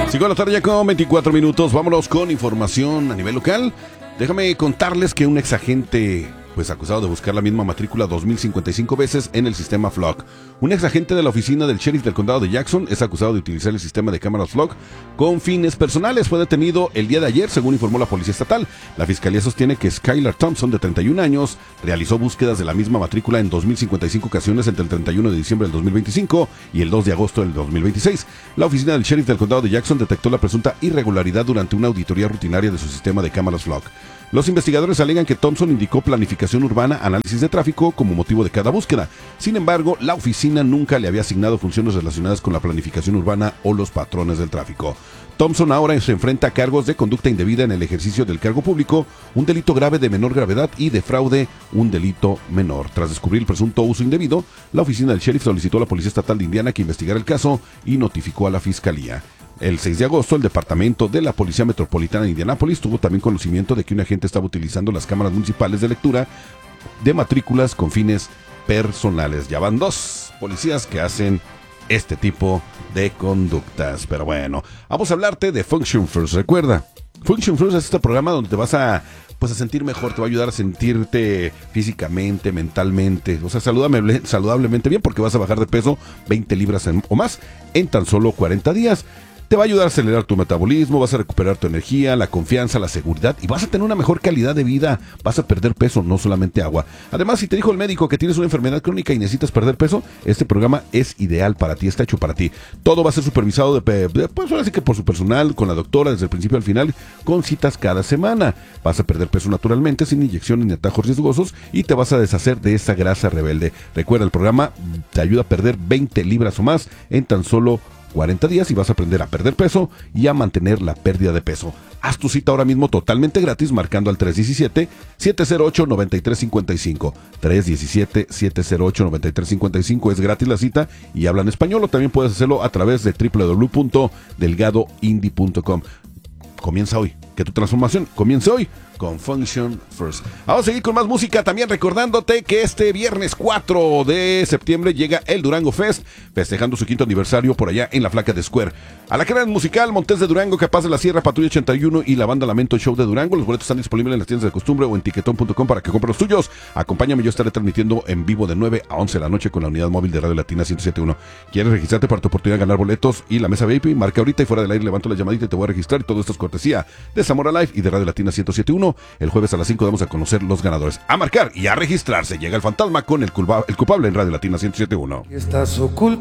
5 de la tarde ya con 24 minutos. Vámonos con información a nivel local. Déjame contarles que un exagente acusado de buscar la misma matrícula 2055 veces en el sistema Flock. Un exagente de la oficina del sheriff del condado de Jackson es acusado de utilizar el sistema de cámaras Flock con fines personales. Fue detenido el día de ayer, según informó la policía estatal. La fiscalía sostiene que Skylar Thompson, de 31 años, realizó búsquedas de la misma matrícula en 2055 ocasiones entre el 31 de diciembre del 2025 y el 2 de agosto del 2026. La oficina del sheriff del condado de Jackson detectó la presunta irregularidad durante una auditoría rutinaria de su sistema de cámaras Flock. Los investigadores alegan que Thompson indicó planificación urbana, análisis de tráfico como motivo de cada búsqueda. Sin embargo, la oficina nunca le había asignado funciones relacionadas con la planificación urbana o los patrones del tráfico. Thompson ahora se enfrenta a cargos de conducta indebida en el ejercicio del cargo público, un delito grave de menor gravedad y de fraude, un delito menor. Tras descubrir el presunto uso indebido, la oficina del sheriff solicitó a la Policía Estatal de Indiana que investigara el caso y notificó a la Fiscalía. El 6 de agosto, el Departamento de la Policía Metropolitana de Indianápolis tuvo también conocimiento de que un agente estaba utilizando las cámaras municipales de lectura de matrículas con fines personales. Ya van 2 policías que hacen este tipo de conductas. Pero bueno, vamos a hablarte de Function First. Recuerda, Function First es este programa donde te vas a sentir mejor, te va a ayudar a sentirte físicamente, mentalmente, o sea, saludablemente bien, porque vas a bajar de peso 20 libras o más en tan solo 40 días. Te va a ayudar a acelerar tu metabolismo, vas a recuperar tu energía, la confianza, la seguridad y vas a tener una mejor calidad de vida. Vas a perder peso, no solamente agua. Además, si te dijo el médico que tienes una enfermedad crónica y necesitas perder peso, este programa es ideal para ti, está hecho para ti. Todo va a ser supervisado pues ahora sí que por su personal, con la doctora desde el principio al final, con citas cada semana. Vas a perder peso naturalmente, sin inyecciones ni atajos riesgosos y te vas a deshacer de esa grasa rebelde. Recuerda, el programa te ayuda a perder 20 libras o más en tan solo 40 días y vas a aprender a perder peso y a mantener la pérdida de peso. Haz tu cita ahora mismo totalmente gratis marcando al 317-708-9355. 317-708-9355. Es gratis la cita y habla en español, o también puedes hacerlo a través de www.delgadoindie.com. Comienza hoy, que tu transformación comience hoy con Function First. Vamos a seguir con más música, también recordándote que este viernes 4 de septiembre llega el Durango Fest, festejando su 5º aniversario por allá en la Flaca de Square. Alacrán Musical, Montes de Durango, Capaz de la Sierra, Patrulla 81 y la banda Lamento Show de Durango. Los boletos están disponibles en las tiendas de costumbre o en tiquetón.com para que compren los tuyos. Acompáñame, yo estaré transmitiendo en vivo de 9 a 11 de la noche con la unidad móvil de Radio Latina 107.1. ¿Quieres registrarte para tu oportunidad de ganar boletos y la mesa VIP? Marca ahorita y fuera del aire levanto la llamadita y te voy a registrar. Y todo esto es cortesía de Zamora Live y de Radio Latina 107.1. El jueves a las 5 vamos a conocer los ganadores. A marcar y a registrarse. Llega el fantasma con el culpable en Radio Latina 107.1. Estás oculto.